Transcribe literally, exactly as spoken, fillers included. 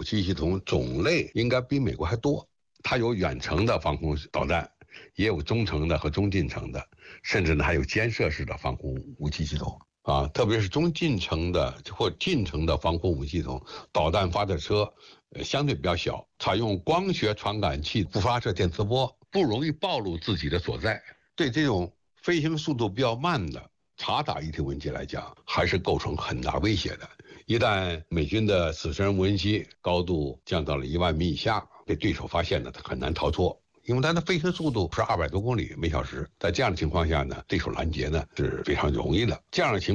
器系统种类应该比美国还多，它有远程的防空导弹，也有中程的和中近程的，甚至呢还有肩射式的防空武器系统啊，特别是中近程的或近程的防空武器系统，导弹发射车呃相对比较小，采用光学传感器不发射电磁波，不容易暴露自己的所在。对这种飞行速度比较慢的察打一体无人机来讲，还是构成很大威胁的。一旦美军的死神无人机高度降到了一万米以下，被对手发现了，它很难逃脱。因为它的飞行速度是二百多公里每小时，在这样的情况下呢，对手拦截呢是非常容易的。这样的情